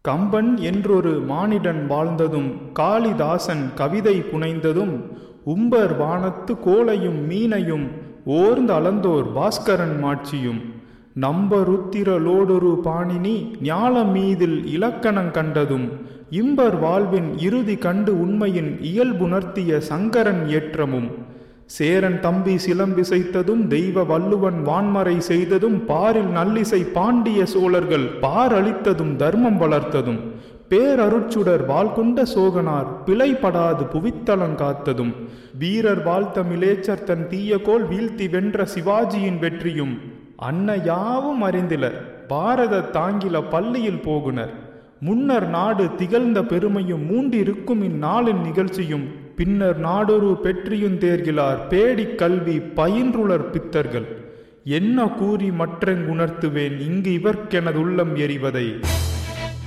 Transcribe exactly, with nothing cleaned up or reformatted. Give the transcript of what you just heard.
கம்பன் என்றொரு மானிடன் வாழ்ந்ததும் காளிதாசன் கவிதை புனைந்ததும் உம்பர் வானத்து கோளையும் மீனையும் ஓர்ந்து அளந்தோர் பாஸ்கரன் மாட்சியும் நம்பருத்திரலோடொரு பாணினி ஞால மீதில் இலக்கணங் கண்டதும் இம்பர் வாழ்வின் இறுதி கண்டு உண்மையின் இயல்புணர்த்திய சங்கரன் ஏற்றமும் சேரன் தம்பி சிலம்பிசைத்ததும் தெய்வ வள்ளுவன் வான்மறை செய்ததும் பாரில் நல்லிசை பாண்டிய சோழர்கள் பாரளித்ததும் தர்மம் வளர்த்ததும் பேரருட்சுடர் வாழ்கொண்ட சோகனார் பிழைப்படாது புவித்தலங்காத்ததும் வீரர் வாழ்த்த மிலேச்சர் தன் தீயகோல் வீழ்த்தி வென்ற சிவாஜியின் வெற்றியும் அன்ன யாவும் அறிந்திலர் பாரத தாங்கில பள்ளியில் போகுனர் முன்னர் நாடு திகழ்ந்த பெருமையும் மூண்டிருக்கும் இந்நாளின் நிகழ்ச்சியும் பின்னர் நாடொரு பெற்றியுந் தேர்கிலார் பேடிக் கல்வி பயின்றுளர் பித்தர்கள் என்ன கூறி மற்றெங்குணர்த்துவேன் இங்கு இவர்க்கெனதுள்ளம் எறிவதை.